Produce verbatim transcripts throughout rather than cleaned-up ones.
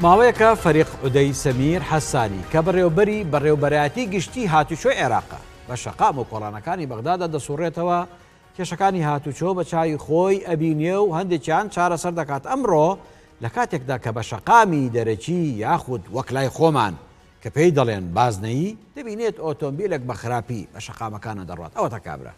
ماوەیەکە فەریق عودەی سەمیر حەسانی کە بەڕێوەبەری بەڕێوەبەرایەتی گشتی هاتوچۆی عێراقە بە شەقام و کۆڵانەکانی بەغدادا دەسوڕێتەوە کێشەکانی هاتوچۆ بە چاوی خۆی ئەبینێ و هەندێکیان چارەسەر دەکات. ئەمڕۆ لە کاتێکدا کە بە شەقامی دەرەکی یاخود وەک لای خۆمان کە پێی دەڵێن بازنەیی دەبینێت ئۆتۆمبیلێک بە خراپی بە شەقامەکانە دەڕات. ئەوە تەکابرا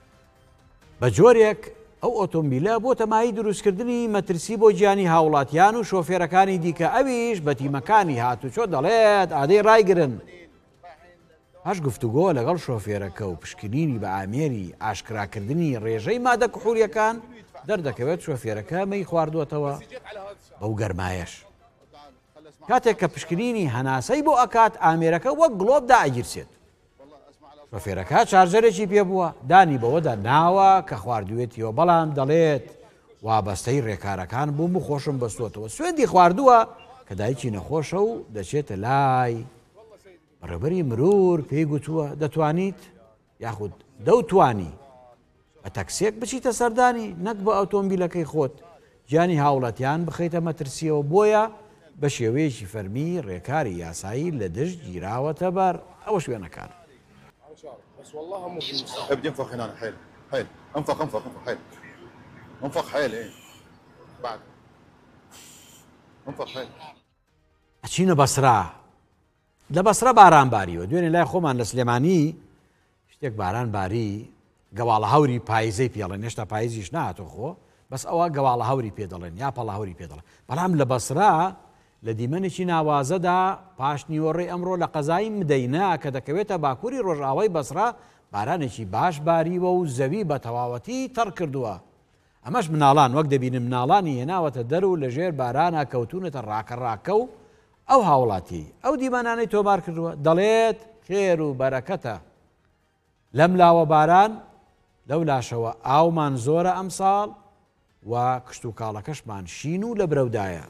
بە جۆرێک ئەو ئۆتۆمبیلە بۆ تەمایی دروستکردنی مەترسی بۆ گیانی هاوڵاتیان و شۆفێرەکانی دیکە ئەویش بە تیمەکانی هاتوچۆ دەڵێت ئادەی ڕایگرن. هەش گفتوگۆ لەگەڵ شۆفێرەکە و پشکنینی بە ئامێری ئاشکراکردنی ڕێژەی مادە کحولیەکان دەردەکەوێت شۆفێرەکە مەی خواردوەتەوە بەو گەرمایەش. کاتێک کە پشکنینی هەناسەی بۆ ئەکات ئامێرەکە وەک گڵۆبدا ئەگیرسێت. شۆفێرەکە چارجەرێکی پێ بووە دانی بەوەدا ناوە کە خواردوێتیەوە بەڵام دەڵێت وابەستەی ڕێکارەکان بووم و خۆشم بەستوتەوە. سوێندی خواردووە کە دایکی نەخۆشە و دەچێتە لای بەڕێوەبەری مرور پێی گوتووە دەتوانیت یاخود دەوتوانی بە تەکسێک بچیتە سەردانی نەک بە ئۆتۆمبیلەکەی خۆت گیانی هاوڵەتیان بخەیتە مەترسیەوە. بۆیە بە شێوەیەکی فەرمی ڕێکاری یاسایی لە دژ گیراوەتە بەر. ئەوە شوێنەکان بس والله مو ابدي انفخ هنا حيل حيل انفخ انفخ انفخ حيل انفخ حيل ايه بعد انفخ حيل. ئەچینە بەسرا. لە بەسرە باران باریوە دوێنێ لای خۆمان لە سلێمانی شتێک باران باری گەواڵە هەوری پاییزەی پێڵێن. هێشتا پاییزیش نهاتۆ خۆ بەس ئەوە گەواڵە هەوری پێ دەڵێن یا پەڵە هەوری پێ دەڵێن. بەڵام لە بەسرا لە دیمەنێکی ناوازەدا پاش نیوەڕێی ئەمڕۆ لە قەزای مدەینە کە دەکەوێتە باکووری ڕۆژئاوای بەسرا بارانێکی باش باریوە و زەوی بە تەواوەتی تەڕ کردووە. ئەمەش مناڵان وەک دەبینم مناڵانی هێناوەتە دەر و لەژێر بارانە کەوتونەتە ڕاکە ڕاکە و ئەو هاوڵاتی ئەو دیمەنانەی تۆمار کردووە دەڵێت خێر و بەرەکەتە لەم لاوە باران لەو لاشەوە ئاومان زۆرە ئەمساڵ و کشت و کاڵەکەشمان شین و لە برەودایە.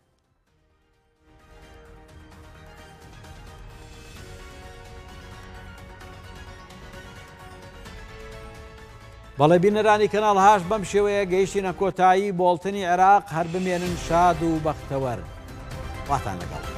بەڵێ بینەرانی کەناڵ هاش بەم شێوەیە گەیشتینە کۆتایی بۆڵتنی عێراق هەر بمێنن شاد و بەختەوەر. واتان لەگەڵ.